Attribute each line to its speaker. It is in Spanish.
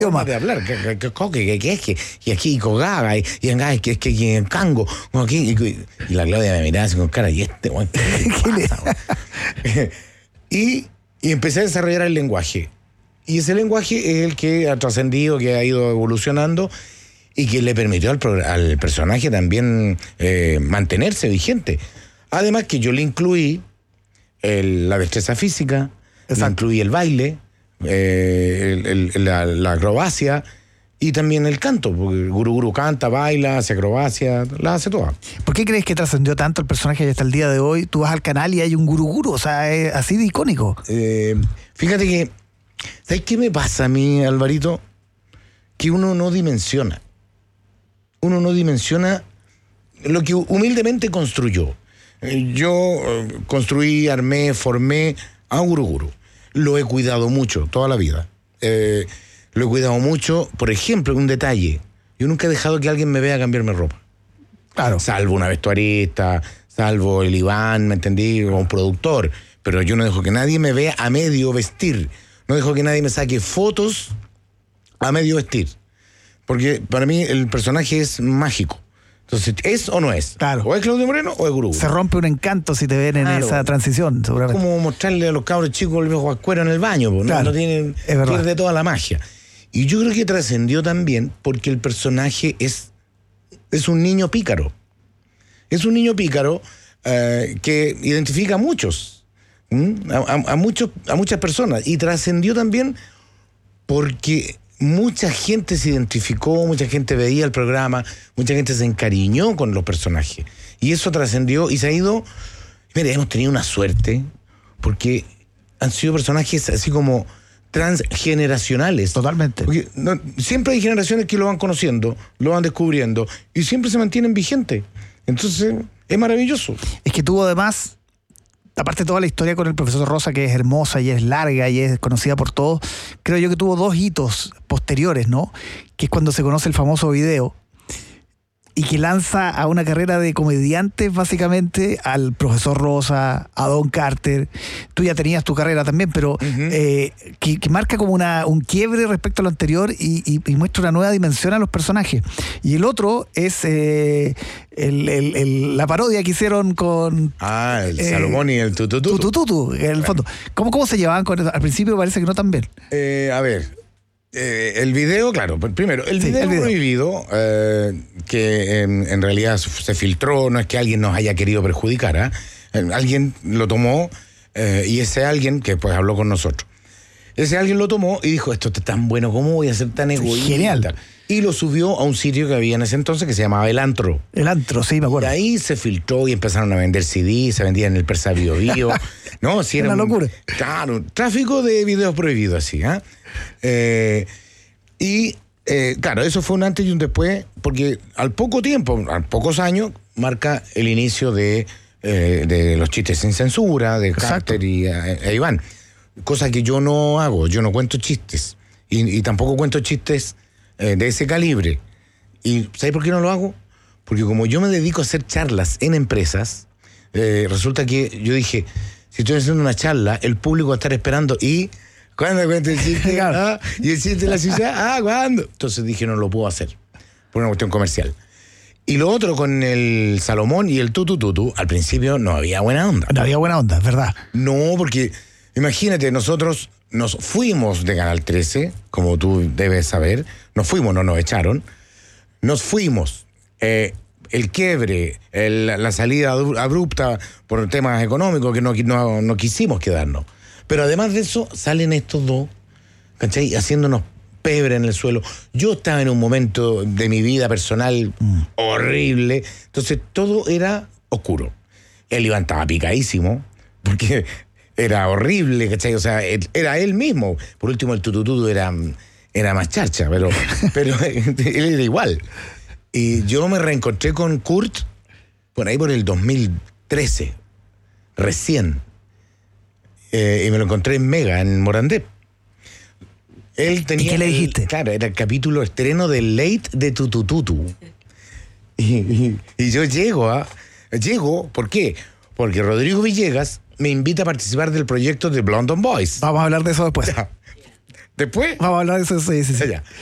Speaker 1: forma de hablar, y aquí cogaba, y en cango, y la Claudia me miraba así con cara, y este weón, ¿qué pasa, y empecé a desarrollar el lenguaje. Y ese lenguaje es el que ha trascendido, que ha ido evolucionando y que le permitió al personaje también mantenerse vigente. Además que yo le incluí la destreza física, le incluí el baile, la acrobacia y también el canto, porque el Guruguru canta, baila, hace acrobacia, la hace toda.
Speaker 2: ¿Por qué crees que trascendió tanto el personaje hasta el día de hoy? Tú vas al canal y hay un Guruguru, o sea, es así de icónico.
Speaker 1: Fíjate que, ¿sabes qué me pasa a mí, Alvarito? Que uno no dimensiona. Uno no dimensiona lo que humildemente construyó. Yo construí, armé, formé a un Guruguru. Lo he cuidado mucho, toda la vida. Lo he cuidado mucho. Por ejemplo, un detalle. Yo nunca he dejado que alguien me vea cambiarme ropa.
Speaker 2: Claro.
Speaker 1: Salvo una vestuarista, salvo el Iván, ¿me entendí? O un productor. Pero yo no dejo que nadie me vea a medio vestir. No dejo que nadie me saque fotos a medio vestir. Porque para mí el personaje es mágico. Entonces, ¿es o no es?
Speaker 2: Claro.
Speaker 1: O es Claudio Moreno o es Guruguru.
Speaker 2: Se rompe un encanto si te ven en esa transición, seguramente.
Speaker 1: Como mostrarle a los cabros chicos el viejo cuero en el baño, ¿no?
Speaker 2: Claro,
Speaker 1: No tienen, pierde toda la magia. Y yo creo que trascendió también porque el personaje es un niño pícaro. Es un niño pícaro que identifica a muchos, a muchas personas. Y trascendió también porque mucha gente se identificó, mucha gente veía el programa, mucha gente se encariñó con los personajes. Y eso trascendió y se ha ido. Mira, hemos tenido una suerte porque han sido personajes así como transgeneracionales.
Speaker 2: Totalmente.
Speaker 1: Porque siempre hay generaciones que lo van conociendo, lo van descubriendo y siempre se mantienen vigentes. Entonces, es maravilloso.
Speaker 2: Es que tuvo además, aparte de toda la historia con el profesor Rosa, que es hermosa y es larga y es conocida por todos, creo yo que tuvo dos hitos posteriores, ¿no? Que es cuando se conoce el famoso video y que lanza a una carrera de comediantes básicamente al profesor Rosa, a Don Carter. Tú ya tenías tu carrera también, pero que marca como un quiebre respecto a lo anterior y muestra una nueva dimensión a los personajes. Y el otro es la parodia que hicieron con...
Speaker 1: el Salomón y el Tutututu.
Speaker 2: Tutututu, en el fondo. ¿Cómo se llevaban con eso? Al principio parece que no tan bien.
Speaker 1: A ver... el video, claro, primero, el video prohibido, que en realidad se filtró, no es que alguien nos haya querido perjudicar, alguien lo tomó y ese alguien que pues habló con nosotros. Ese alguien lo tomó y dijo, esto está tan bueno, ¿cómo voy a ser tan egoísta?
Speaker 2: Genial.
Speaker 1: Y lo subió a un sitio que había en ese entonces que se llamaba El Antro.
Speaker 2: El Antro, sí, me acuerdo.
Speaker 1: Y ahí se filtró y empezaron a vender CD, se vendían en el Persa Bio Bio. No, sí, era
Speaker 2: una locura.
Speaker 1: Claro, tráfico de videos prohibidos así, claro, eso fue un antes y un después, porque al poco tiempo, a pocos años, marca el inicio de los chistes sin censura, de Carter y Iván. Cosa que yo no hago, yo no cuento chistes. Y tampoco cuento chistes de ese calibre. ¿Y sabes por qué no lo hago? Porque como yo me dedico a hacer charlas en empresas, resulta que yo dije, si estoy haciendo una charla, el público va a estar esperando y... ¿Cuándo cuento el chiste? Y el chiste de la ciudad, ¿cuándo? Entonces dije, no lo puedo hacer, por una cuestión comercial. Y lo otro con el Salomón y el Tutututu, al principio no había buena onda.
Speaker 2: No había buena onda, ¿verdad?
Speaker 1: No, porque imagínate, nosotros nos fuimos de Canal 13, como tú debes saber, nos fuimos, no nos echaron, nos fuimos. El quiebre, la salida abrupta por temas económicos que no quisimos quedarnos. Pero además de eso, salen estos dos, ¿cachai? Haciéndonos pebre en el suelo. Yo estaba en un momento de mi vida personal horrible, entonces todo era oscuro. Él Iván estaba picadísimo, porque era horrible, ¿cachai? O sea, era él mismo. Por último, el Tutututu era más charcha, pero él era igual. Y yo me reencontré con Kurt por ahí por el 2013, recién. Y me lo encontré en Mega, en Morandé. Él tenía,
Speaker 2: ¿y qué le dijiste?
Speaker 1: Claro, era el capítulo estreno del Late de Tutututu. Y yo llego, ¿por qué? Porque Rodrigo Villegas me invita a participar del proyecto de Blondon Boys.
Speaker 2: Vamos a hablar de eso después.
Speaker 1: Después,
Speaker 2: Vamos a hablar de eso, sí.
Speaker 1: ya.